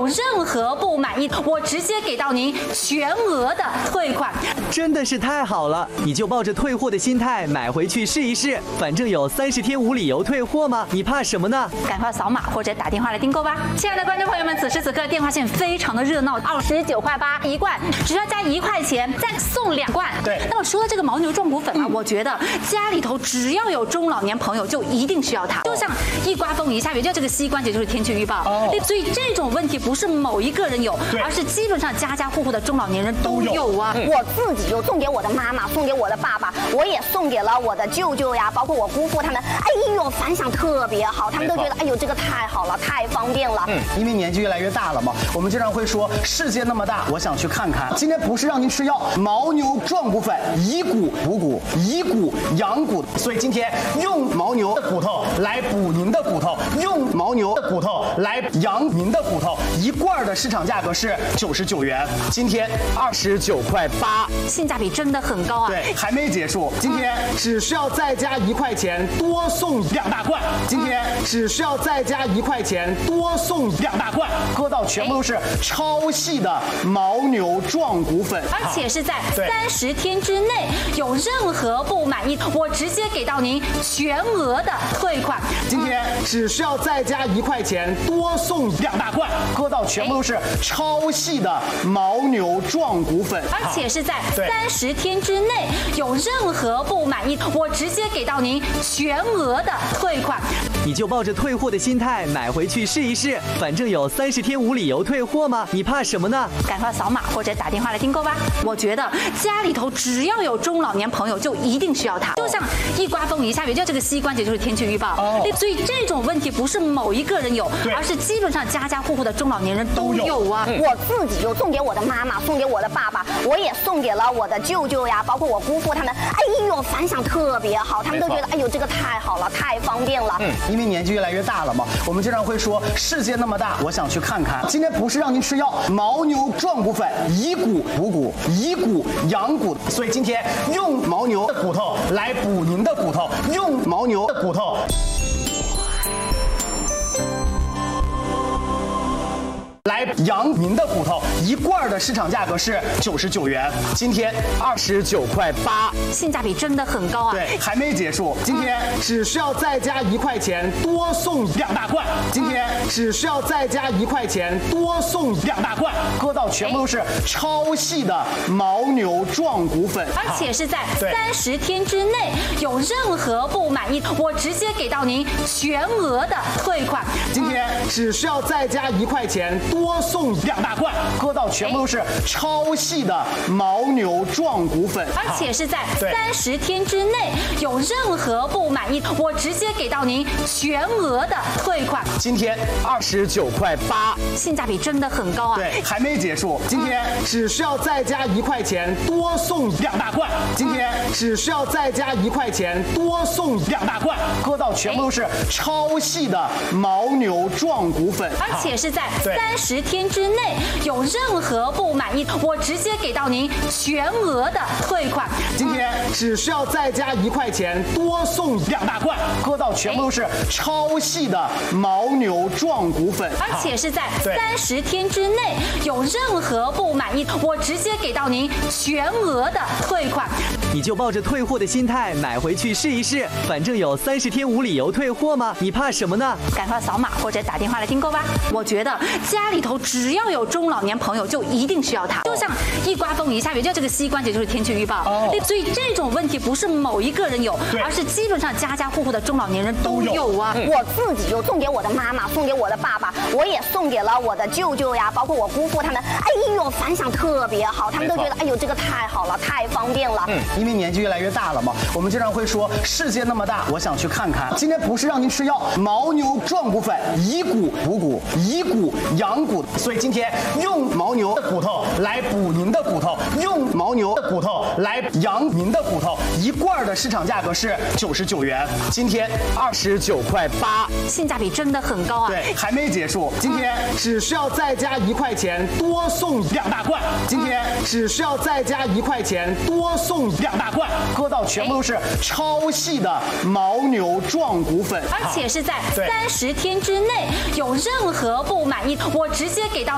任何不满意，我直接给到您全额的退款。 真的是太好了，你就抱着退货的心态买回去试一试，反正有30天无理由退货嘛，你怕什么呢？ 赶快扫码或者打电话来订购吧。亲爱的观众朋友们，此时此刻电话线非常的热闹，29.8块一罐，只要加1块钱再送2罐。 对。 那么除了这个牦牛壮骨粉啊，我觉得家里头只要有中老年朋友，就一定需要它。就像一刮风一下雨，就这个膝关节就是天气预报。所以这种问题不是某一个人有，而是基本上家家户户的中老年人都有啊。 我自己就送给我的妈妈，送给我的爸爸，我也送给了我的舅舅呀，包括我姑父他们。哎呦，反响特别好，他们都觉得哎呦这个太好了，太方便了。 因为年纪越来越大了嘛，我们经常会说世界那么大，我想去看看。今天不是让您吃药，牦牛壮骨粉以骨补骨，以骨养骨，所以今天用牦牛的骨头来补您的骨头，用牦牛的骨头来养您的骨头。一罐的市场价格是99元，今天29.8块， 性价比真的很高啊。 对，还没结束，今天只需要再加1块钱多送2大罐，今天只需要再加1块钱多送2大罐，喝到全部都是超细的牦牛壮骨粉， 而且是在30天之内，有任何不满意，我直接给到您全额的退款。 今天只需要再加1块钱多送2大罐，喝到全部都是超细的牦牛壮骨粉， 而且是在30天之内，有任何不满意，我直接给到您全额的退款。 你就抱着退货的心态买回去试一试，反正有30天无理由退货嘛，你怕什么呢？ 赶快扫码或者打电话来订购吧。我觉得家里头只要有中老年朋友，就一定需要它。就像一刮风一下雨，就这个膝关节就是天气预报。所以这种问题不是某一个人有，而是基本上家家户户的中老年人都有啊。 我自己就送给我的妈妈，送给我的爸爸，我也送给了我的舅舅呀，包括我姑父他们。哎呦，反响特别好，他们都觉得哎呦这个太好了，太方便了。 因为年纪越来越大了嘛，我们经常会说世界那么大，我想去看看。今天不是让您吃药，牦牛壮骨粉以骨补骨，以骨养骨，所以今天用牦牛的骨头来补您的骨头，用牦牛的骨头来养您的骨头，一罐的市场价格是99元，今天29.8块， 性价比真的很高啊。 对，还没结束，今天只需要再加1块钱多送2大罐，今天只需要再加1块钱多送2大罐，喝到全部都是超细的牦牛壮骨粉， 而且是在30天之内，有任何不满意，我直接给到您全额的退款。 今天只需要再加1块钱多送2大罐，喝到全部都是超细的牦牛壮骨粉， 而且是在30天之内，有任何不满意，我直接给到您全额的退款。 今天29.8块， 性价比真的很高啊。 对，还没结束，今天只需要再加1块钱多送2大罐，今天只需要再加1块钱多送2大罐，喝到全部都是超细的牦牛壮骨粉， 而且是在30天之内，有任何不满意，我直接给到您全额的退款。 今天只需要再加1块钱多送2大罐，喝到全部都是超细的牦牛壮骨粉， 而且是在30天之内，有任何不满意，我直接给到您全额的退款。 你就抱着退货的心态买回去试一试，反正有30天无理由退货嘛，你怕什么呢？ 赶快扫码或者打电话来订购吧。我觉得家里头只要有中老年朋友，就一定需要它。就像一刮风一下雨，就这个膝关节就是天气预报。所以这种问题不是某一个人有，而是基本上家家户户的中老年人都有啊。 我自己就送给我的妈妈，送给我的爸爸，我也送给了我的舅舅呀，包括我姑父他们。哎呦，反响特别好，他们都觉得哎呦这个太好了，太方便了。 因为年纪越来越大了嘛，我们经常会说世界那么大，我想去看看。今天不是让您吃药，牦牛壮骨粉以骨补骨，以骨养骨，所以今天用牦牛的骨头来补您的骨头，用牦牛的骨头来养您的骨头，一罐的市场价格是99元，今天29.8块， 性价比真的很高啊。 对，还没结束，今天只需要再加1块钱多送2大罐，今天只需要再加1块钱多送2大罐，喝到全部都是超细的牦牛壮骨粉， 而且是在30天之内，有任何不满意，我直接给到